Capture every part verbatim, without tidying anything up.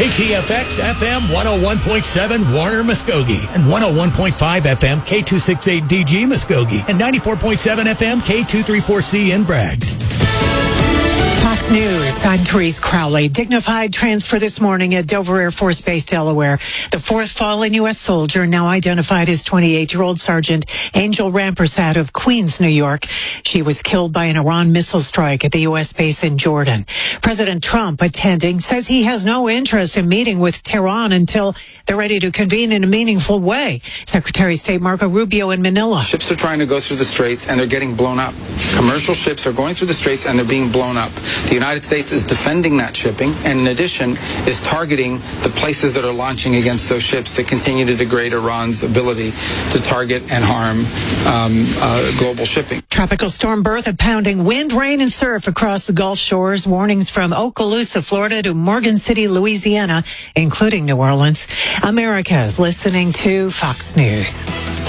K T F X F M one oh one point seven Warner Muskogee and one oh one point five F M K two sixty-eight D G Muskogee and ninety-four point seven F M K two thirty-four C in Braggs. Fox News, I'm Therese Crowley. Dignified transfer this morning at Dover Air Force Base, Delaware. The fourth fallen U S soldier, now identified as twenty-eight-year-old Sergeant Angel Rampersad of Queens, New York. She was killed by an Iran missile strike at the U S base in Jordan. President Trump, attending, says he has no interest in meeting with Tehran until they're ready to convene in a meaningful way. Secretary of State Marco Rubio in Manila. Ships are trying to go through the straits and they're getting blown up. Commercial ships are going through the straits and they're being blown up. The United States is defending that shipping and, in addition, is targeting the places that are launching against those ships to continue to degrade Iran's ability to target and harm um, uh, global shipping. Tropical storm Bertha pounding wind, rain, and surf across the Gulf Shores. Warnings from Okaloosa, Florida to Morgan City, Louisiana, including New Orleans. America's listening to Fox News.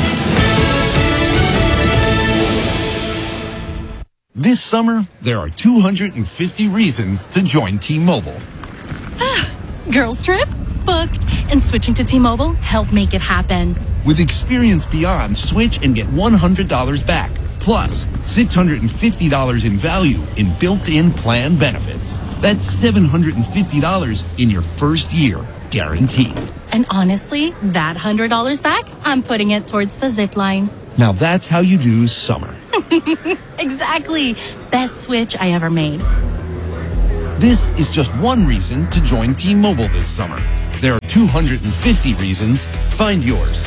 This summer, there are two hundred fifty reasons to join T-Mobile. Girls trip? Booked. And switching to T-Mobile helped make it happen. With Experience Beyond, switch and get one hundred dollars back. Plus, six hundred fifty dollars in value in built-in plan benefits. That's seven hundred fifty dollars in your first year, guaranteed. And honestly, that one hundred dollars back, I'm putting it towards the zip line. Now that's how you do summer. Exactly. Best switch I ever made. This is just one reason to join T-Mobile this summer. There are two hundred fifty reasons. Find yours.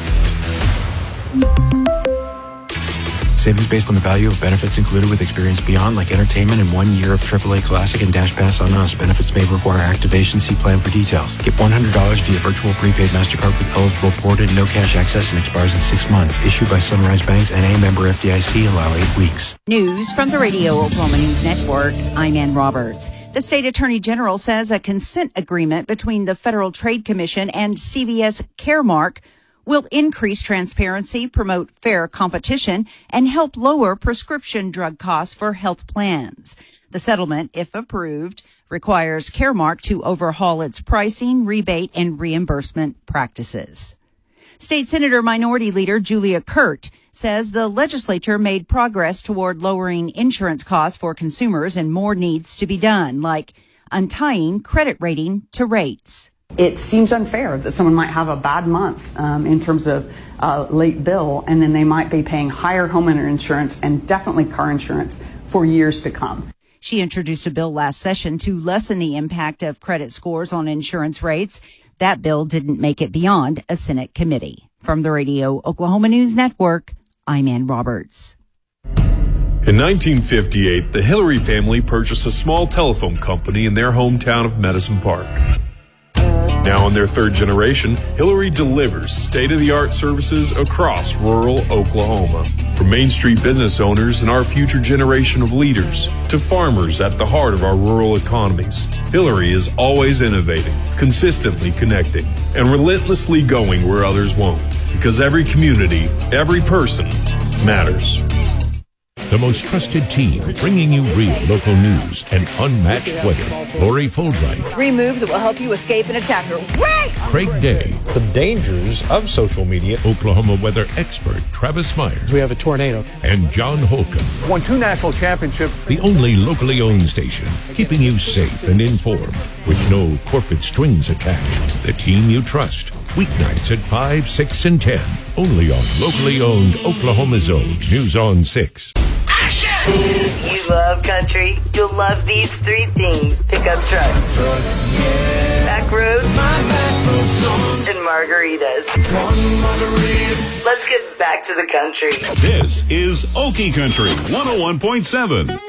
Savings based on the value of benefits included with Experience Beyond, like entertainment and one year of triple A Classic and Dash Pass on us. Benefits may require activation. See plan for details. Get one hundred dollars via virtual prepaid MasterCard with eligible port and no cash access and expires in six months. Issued by Sunrise Banks, N A member F D I C. Allow eight weeks. News from the Radio Oklahoma News Network. I'm Ann Roberts. The state attorney general says a consent agreement between the Federal Trade Commission and C V S Caremark will increase transparency, promote fair competition, and help lower prescription drug costs for health plans. The settlement, if approved, requires Caremark to overhaul its pricing, rebate, and reimbursement practices. State Senator Minority Leader Julia Kurt says the legislature made progress toward lowering insurance costs for consumers and more needs to be done, like untying credit rating to rates. It seems unfair that someone might have a bad month um, in terms of uh, late bill, and then they might be paying higher homeowner insurance and definitely car insurance for years to come. She introduced a bill last session to lessen the impact of credit scores on insurance rates. That bill didn't make it beyond a Senate committee. From the Radio Oklahoma News Network, I'm Ann Roberts. In nineteen fifty-eight, the Hillary family purchased a small telephone company in their hometown of Medicine Park. Now in their third generation, Hillary delivers state-of-the-art services across rural Oklahoma. From Main Street business owners and our future generation of leaders to farmers at the heart of our rural economies, Hillary is always innovating, consistently connecting, and relentlessly going where others won't. Because every community, every person matters. The most trusted team, bringing you real local news and unmatched weather. Lori Fulbright. Three moves that will help you escape an attacker. Wait! Craig Day. The dangers of social media. Oklahoma weather expert Travis Myers. We have a tornado. And John Holcomb. Won two national championships. The only locally owned station, keeping you safe and informed with no corporate strings attached. The team you trust. Weeknights at five, six, and ten. Only on locally owned Oklahoma's own News on six. You love country, you'll love these three things. Pickup trucks, back roads, and margaritas. Let's get back to the country. This is Okie Country one oh one point seven.